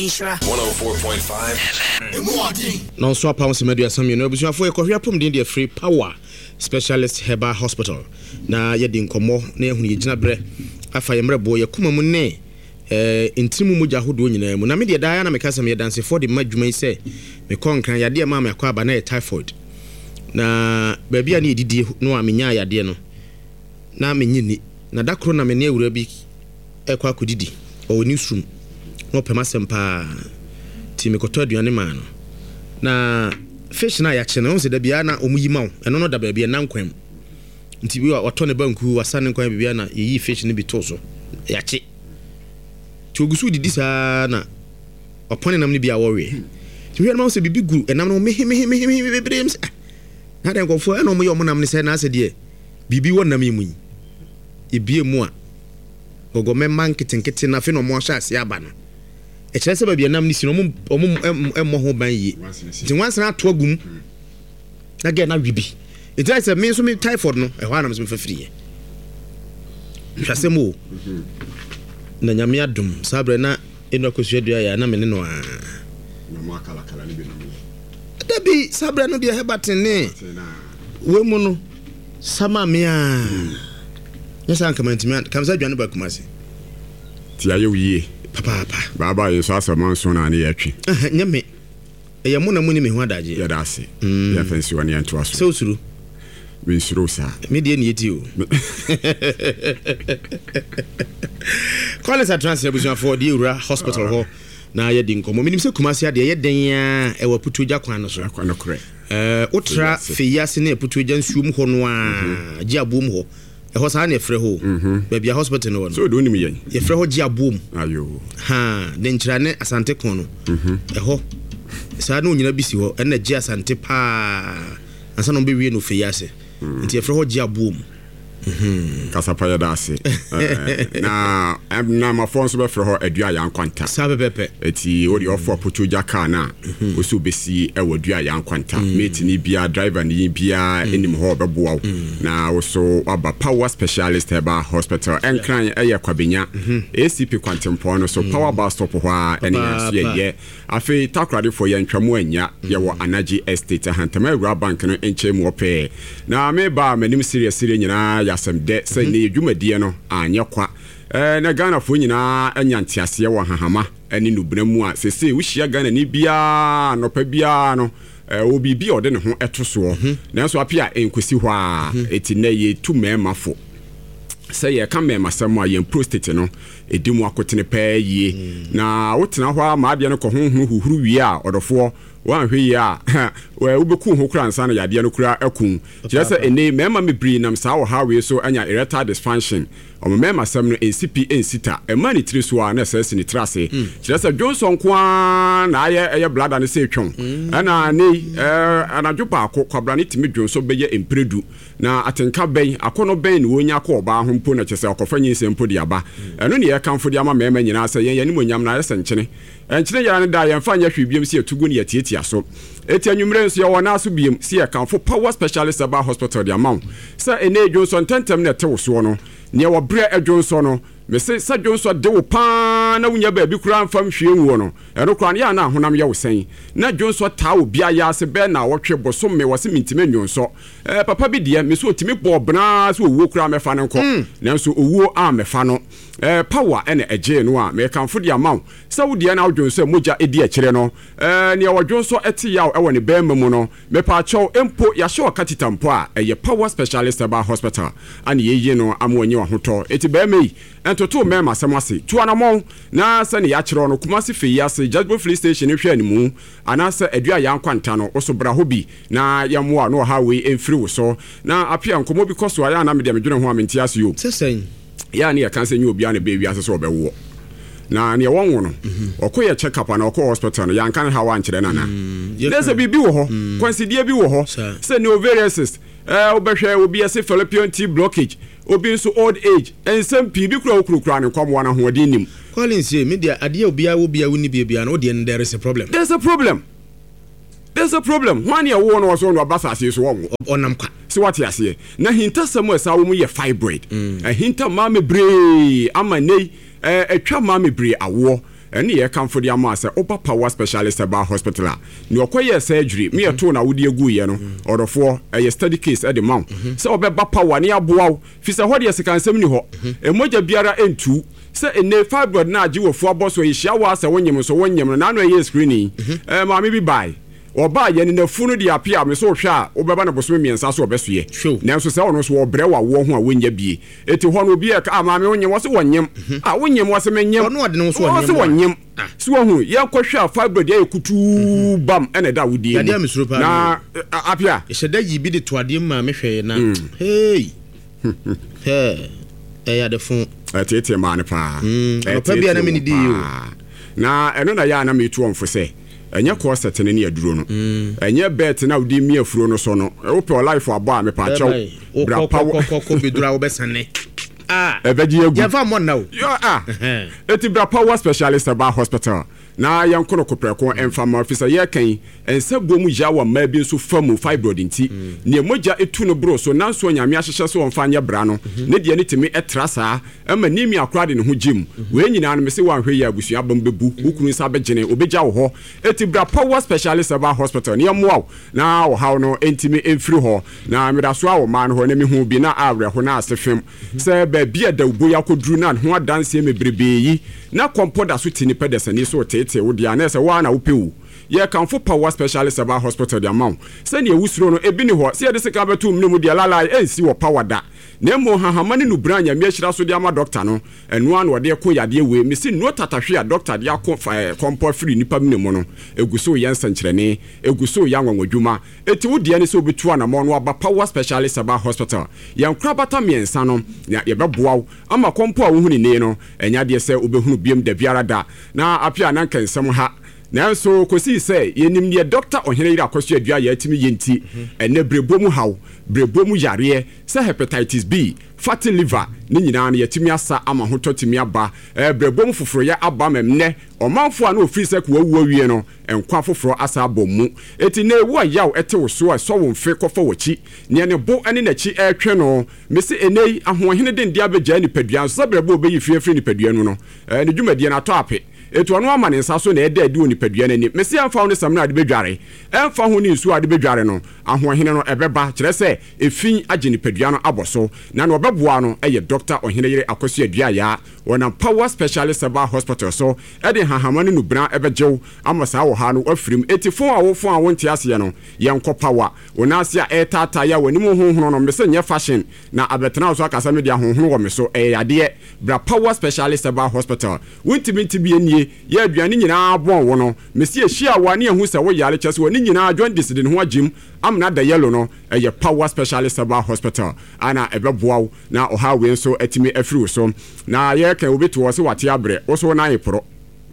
Insura 104.5 Non so pa onse media sam you busuafo ekohwe apom din de free power specialist herbal hospital na ye di nkomo na ehunu ye gina bre afa ye mrebo ye kuma mu ne intimu mu jahodo nyina mu na me de da na me kasa me dance for the madwuma ise me konkran yade ma me akwa aba na typhoid na baabia na edidi no amenya yade no na menyini na dakro na me ne ewura bi ekwa akodidi o newsroom no pema sempa ti me koto aduane ma no na fish na ya chene onse da bia na omuyima wo eno no da baabia na nkwam nti bi wa to ne banku wasane nkwam bia na yi fish ne bi to so ya che ti ogusu didi sa na opone nam ne bia wo we ti hwe na onse bibi gu enam no mehe bebrem na den kofo eno mo yo mo nam ne se na ase de bibi wo nam yimu ebie mu a gogo memman kitenkete na fe no mo hya ase aba no e kire se ba bia nam ni si no mo ho ban yi nti wansa na to agum na ge na wibi it is a me so me typhoid no e ho anam so me fafiri hwase mo na nyame adum sabre na eno akosuadua ya na me ne no a na mo akala ne bi no da bi sabre no de hebaten ne we mu no sama me a yesa ankamantimi kamza dwane ba kumase ti aye wiye papa baba yeso asama so na ne yatwe nyame eya mu na mu ni me ho adaje ya dase ya fansi wani anto aso so suru bin suru sa me de ne yeti o Collins Transfer business for the Ura Hospital ho na ye di nkomo minim se kumase ade ye den ya e wa putuja kwan no so kwan no kre otra feyase na putuja nsuom ho no a gi abom ho e ho sa na efre ho baby hospital no so do nim yen ye fre ho gi abom ayo ha den kira ne asante kon no e ho sa na onyina bisi ho e na gi asante pa ansa no be wie no feyase nti ye fre ho gi abom kasapa ya dase na ma fonso be fre ho adua ya nkwanta sabe pepe eti odi ofo putuja car na osu besi e wadua ya nkwanta mate ni bia driver ni bia enim ho beboa na oso aba power specialist herbal hospital enkran eye kwabenya ACP kwantempo no so power bar stop ho a ene ye afi takrade fo ye ntwamu anya ye wo Anaji Estate hantama Ewura Bank no enchemu ope na me ba manim serious nyina asem de say ne dwumadie no anya kwa na Ghana fo nyina anya ntiase wo hahama ani nubra mu a sese wo hia Ghana ni bia no pa bia no obi bia ode ne ho etoso nanso apia enkosi hɔ a eti na ye tu mema fo say ye kan mema sam a ye prostate no edimu akotene pa yie na wotena hɔ a ma ade no kɔ honhuru huhuru wie a odofo wan hwe ya wo beku ho kura nsa na yade no kura akun kire se ene mema mebri nam sa wo ha we so anya erectile dysfunction o mema sam no NCP ensita e mani tiri so a na sese ni trase kire se Johnson kwa na aye blada ne se twon ana ne anadwo pa kwabra ne timi Johnson beye empredu na atenka ben akono ben ni wonya ko oba ho mpo na kese akofanyi sempo di aba eno ne ye kanfo di ama mema nyina se yen yanim onyam na yese nkyene enkyene yara ne da ye mfa nya hwebiem se etugu ne yetiatia so eti anwumre nso ye wona so biem se ye kanfo power specialist herbal hospital di ama se ene Johnson tentem ne tewo so no ne wo bre Johnson no me se sa Johnson de wo pa na wunya ba bi kura mfam hwie wo no eno kura ne ya na honam ye wo sen na Johnson ta wo bia ya se be na wo twe bosom me wo se mintime Johnson papa bi de me so otimi bo bna so owo kura mefa ne nko nanso owo a mefa no power ene eje no a me kanfo de ama sa wo de na Johnson moja edi a kire no ne wo Johnson eti ya e wo ne be mamu no me pa chaw empo ya hye wakatita mpo a eye power specialist herbal hospital ani ye no amwonye wa hoto eti be mai entoto mema samase tuanamon na se ne ya kire no Kumasi Feyase Judgment Free Station hwe animu anasa adua ya nkwanta no oso bra hobi na yamoa no ha we emfiri wo so na apia nkomo bi koso aya na me de medwene ho amentiase yo sesen ya ne ya kan se nyu obi a ne be wi asese obewo na ne wonwo no okoye check up na okọ hospital no yankan ha wa nkire nana there's a bibi wo ho consider bi wo ho se ne ovarian cyst obehwe obi ase fallopian tube blockage obi nso old age ensem pi bi kura ne kwamwa na ho odi nim Collins say media ade obia wo bia woni bia no de there is a problem one year wo no so no abasa se so wo onam kwa se wate ase na hinta samu esa wo mu ye fibroid hinta ma me bre ama nei etwa ma me bre awo ɛne yɛ kamfo de ama sɛ oba power specialist ba hospital ne okoye surgery me to na wodi egu ye no odofo ɛyɛ study case ɛde ma sɛ obɛba power ne aboa fi sɛ hɔ de sikansɛm ni hɔ emoja biara entu sɛ ene fibroid na agi wofo aboso yihia wa sɛ wonyem so wonyem na no ɛyɛ screening maame bi bai oba ye ne nafunu de apia me so hwɛ a obɛba na boso miensa so obesoye nanso sɛ ɔno so obrɛ wa wo ho a wonya bie eti hɔ no bi e ka maame wonyem wo se wonyem a wonyem wo se menyem ɔno ɔde no so wonyem so wo ye kɔhwɛ fibroid ye kutu bam ene da wodie na apia hyɛda yi bi de to ade ma me hwɛ na hey ɛyɛ de fun atete ma ne pa papa bia na me ni di o na ɛno na ya na me tu onfo sɛ ɛnyɛ corset ne ne aduro no ɛnyɛ bet na wodi mi afuro no so no wopɛ life abo a me pa kyɛw bra power ko bedura wo besane ɛbɛgye egu ya fa mo na o yo eti bra power specialist ba hospital na yankono kopreko emfama officer ye kan ensa bomu ja wa ma bi nso famu fibroid nti ne moja etu no bro so nanso nyame ahyehye so wonfa anya bra no ne de ne timi etrasa ama nimi akora de ne ho gym we nyina no me se wanhwe ya abusua bam bebu ukuru nsa begene obegya wo ho eti bra power specialist ba hospital ne moa na wo haw no entimi emfiri ho na medaso a wo ma no ho ne me hu bi na awre ho na asefem se ba bia da ubo yakoduru na ho adanse mebrebe yi na kompoda so tini pedesani so tete wo dia na se wa na wo pewu ye kanfo power specialist about hospital dia maw se ne ewusuro no ebi ni ho se ye de sika betu mnemu dia lalai ensi wo power da na mo hahamane no branya me ahira so dia ma doctor no enu an wo de ko yade we me si no tatahwe a doctor dia ko kompo free nipa mnemu no eguso ye nsankyerene eguso ya nwanwadwuma eti wo dia ne se obetu anamo no aba power specialist about hospital ye nkra bata miensa no ye beboaw ama kompo a wo huni ne no enya de se obehunu biem da biara da na apia na nkansem ha nanso kosi sɛ yenim ne doctor oheneyire akoso adua ya atimi yenti ene brebomu haw brebomu yare sɛ hepatitis B fatty liver ne nyina na yatimi asa ama hototimi aba brebomu foforo ya aba memne omanfo a na ofiri sɛ ko wawu awie no enkwa foforo asa abomu eti na ewu ayaw ete wo so so wo mfe kɔfa wachi ne ne bo ane nachi etwe no mesi enei ahohene de ndia begya ni padua so brebo obeyi fiafiri ni padua no ne dwumadie na to ape etu anu ama ne nsa so na eda adi oni padua nani mesi amfa ho ne sam na ade bedware emfa ho ne nsu ade bedware no ahohene no ebeba kire sɛ efin agye ni padua no aboso na no obeboa no eye doctor oheneyire akoso adua ya wona power specialist about hospital so ede hahamane no bra ebegyew ama saa wo ha no afirim etifo a wo fo a wonte ase no yenko power wona ase a etata ya wani mu honhono no mese nye fashion na abetena so akasa media honhono wo me so yade bra power specialist about hospital wonti bi enie ya aduane nyina bon wo no mesi ehia wa ne ehu se wo yale kyese wo ni nyina join this de ho agim amna da yellow no eye power specialist about hospital ana ebeboaw na oha we so atimi afiri so na ye kan obetu wo se wate abre wo so na yepro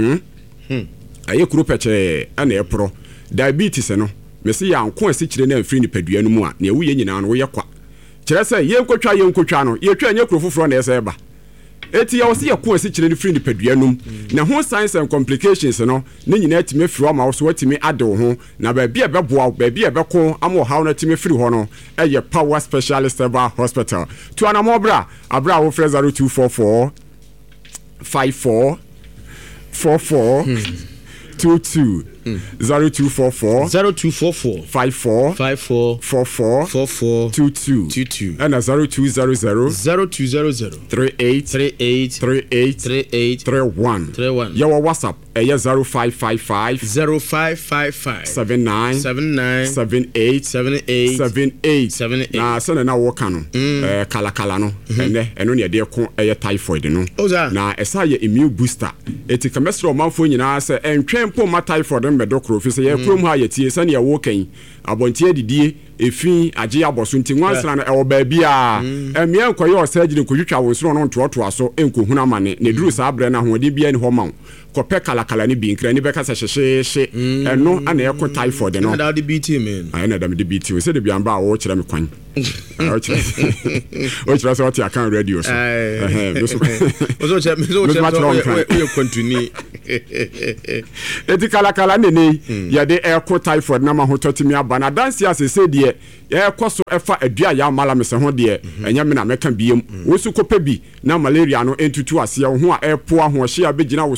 aye kuro peche ana yepro diabetes no mesi ya nko asikire na afiri ni padua no mu a na ewu ye nyina no wo ye kwa kire se ye nkotwa no ye twa nye kuro foforo na ese eba eti ya osi yakun asikire ni free ni padua num na ho science and complications no ne nyina atime firi ma wo so atime ade wo ho na ba bia beboa ba bia beko amo hawo na atime firi ho no eye power specialist about hospital to anamobra abra wo freza 0244 54 44 22 0244 54 22 and 0200 38 31 your WhatsApp 0555 79 78 na sene na wo kanu kala no eno ne de ko typhoid no na esa ye immune booster etikamestro manfo nyina se entwempo ma typhoid medokro fi se ye krom ha yetie sane ye wo kan abontie didie efin age aboso nti nwansana na ewo ba bia emia nkoye osagire nkotwitwa wo soro no ntoto aso enkohuna mane ne duru sa abre na hoade bia ni ho ma kope kala ni bi nkra ni beka se hyehye eno ana ekɔ typhoid no na da BT man na da BT we se de bia mba wo kire me kwan o kire so oti akan radio so ozo che we continue eti kala ne ya de ekɔ typhoid na ma ho totimi aba na dance asese de ekɔ so efa adua ya mala me se ho de enya me na meka biem wo su kope bi na malaria no entutu ase ho a epo ahohye abegina wo so wonu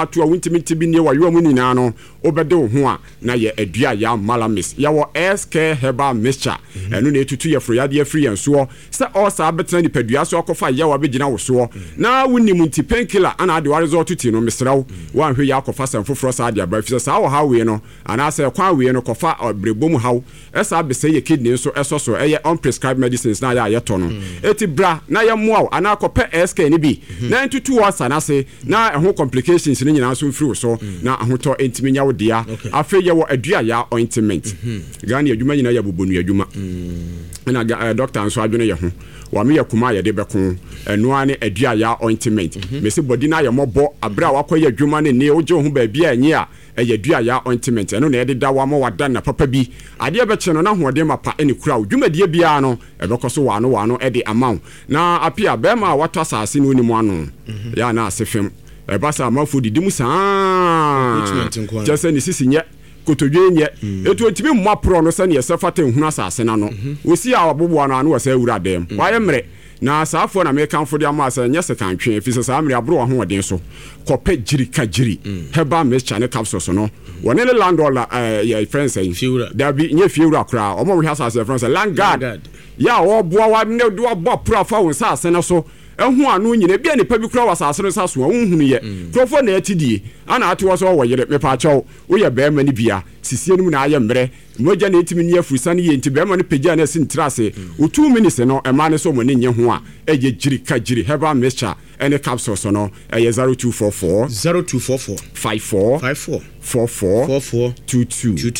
ato a wontimi ntibi ne wa mu nyinaa no obɛde wo ho a na yɛ adua ya malamis yɛwɔ SK herbal mixture ɛno na etutu yɛ froyade afiri yɛn soɔ sɛ ɔsa abɛtena nipadua so akɔfa yɛ wa bɛgyina wo soɔ na wonim nti painkiller ana ade ware zo tuti no mesrɛw wanhwɛ yɛ akɔfa sɛm foforɔ saa de aba fi sɛ saa wɔ ha wei no anaasɛ kwan wei no kɔfa brebom haw ɛsa abɛsɛ yɛ kidney nso ɛsɔ so ɛyɛ unprescribed medicines na yɛ ayɛtɔ no eti bra na yɛ mmoa ana akɔpɛ SK ne bi na ntutu wɔ sanase na ɛho complications ne nyinaa so mfiri so na ahotɔ entimi nya wo dia afei yɛ wɔ adua ya ointment gani adwuma nyina yɛ bobonu adwuma na doctor nso adwene yɛ ho wa me yɛ kuma yɛ de bɛko ɛnoa ne adua ya ointment me se body na yɛ mɔbɔ abra wakɔ yɛ adwuma ne ne ogye ho ba bia anyi a ɛyɛ dua ya ointment ɛno na yɛde da wa ma wada na papa bi adeɛ bɛkye no na hoɔden mapa ɛne kura dwumadie bia no ɛbɛkɔ so wano ɛde amaw na apia bɛma a watɔ asase no onimu ano ya na asefem ɛbasa amafo didi mu saa kyɛ ne sisi nyɛ kotodwe nyɛ etu ntimi mma pro no sɛ ne yɛsɛ fata nhunu asase na no wosi a waboboa no ano wɔ sɛ awura dɛm wayɛ mmerɛ na saafo na mekanfo de ama sɛ nyɛ sɛ kantwe fi sɛ saa mmerɛ abro ho wɔden so kɔpɛ gyiri heba mixture ne capsules no wɔne ne landlord yɛ friends ɛyi dabi nyɛ fiewura koraa ɔmo hwɛ asase friends landguard ya wɔboa wa ne do abɔ pro afa wo nsa asene so ɛho ano nyine bia nipa bi kura wasase no sa so wɔnhunu yɛ krofo na atidie ana ate wɔ so wɔ yere mepa kyɛw wo yɛ bɛɛma ni bia sisie no mu na ayɛ mmerɛ mogya na etimi ni afurisa ne yɛ nti bɛɛma no pagya na sintrase o 2 minutes no ɛma ne so mo ne nye ho a ɛyɛ gyiri herbal mixture ɛne capsules no ɛyɛ 0244 54 22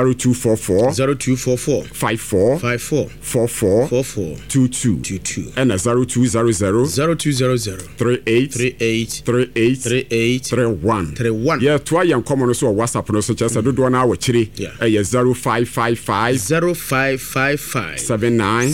0244 54 22 ɛna 0200 38 31 yɛ toa yɛn kɔmɔ no so wɔ WhatsApp no so kyerɛ sɛ dodoɔ no awɔkyere ɛyɛ 0555 79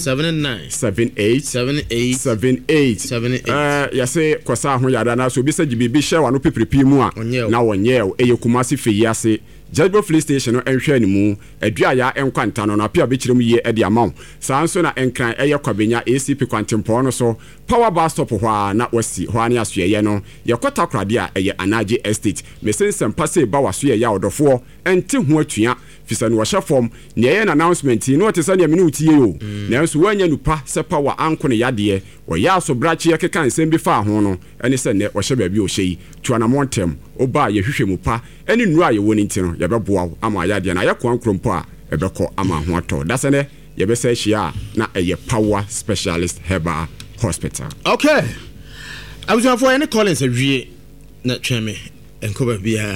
78 yɛse kɔsa ho yada na so obi sɛ gyibibi hyɛ wano peprepi mu a na wɔnyɛ ɛyɛ kumase fɛyi ase Judgebo Police Station no enhwɛ ne mu adua ya enkwanta no na pia be kyerem yie de amaw saa nso na enkran eye kwabenya ACP kwantempɔ no so power bus stop hɔ a na wasi hɔ ane asoyɛ no yɛkɔta krade a ɛyɛ Anaje Estate mesensem pase ba wasoyɛ ya odɔfoɔ ente ho atua fisa no wɔhyɛ fam ne ɛyɛ announcement no te sɛ ne me ne utie o na nso wanya nupa sɛ power anko ne yadeɛ wɔyɛ aso brachi yɛkeka nsɛm bi fa ho no ɛne sɛ ne wɔhyɛ baabi o hyɛ yi tuana montem oba yɛhwehwɛ mu pa ɛne nnura yɛwɔ ne ntino yɛbɛboa ama yadeɛ na yɛkɔ ankrompo a ɛbɛkɔ ama ho atɔ dasɛne yɛbɛsɛ hyia na ɛyɛ Power Specialist Herbal Hospital. Okay, abusuafo ɛne Collins awie na twɛme enkoba bia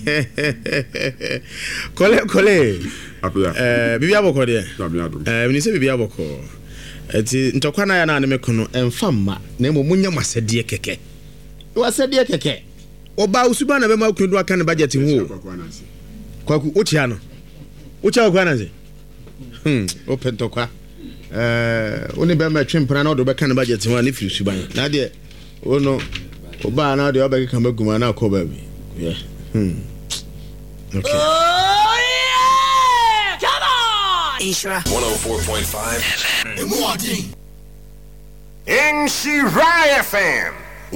kole bibi aboko de mini se bibi aboko eti ntokwa na ya na me kono emfa mma na emo munya masɛdeɛ kɛkɛ wasɛdeɛ kɛkɛ oba usuba na be ma kuno aka ne budget ho kwaku ochia no ochia kwa na ze open tokwa oni be ma twempra na odo be ka ne budget ho na firi suban na de ono oba na de oba ka maguma na akɔ ba bi yeah okay. Oh yeah, come on. Isra 104.5 Inshirai FM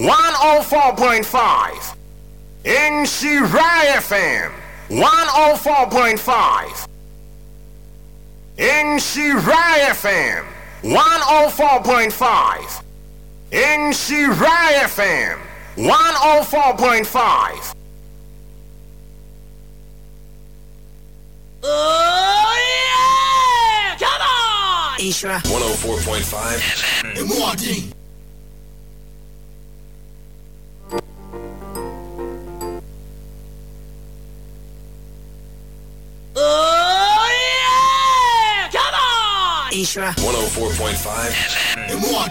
104.5 Inshirai FM 104.5 Inshirai FM 104.5 Inshirai FM 104.5 Oh yeah! Come on! Isra 104.5 FM. Oh yeah! Come on! Isra 104.5 FM.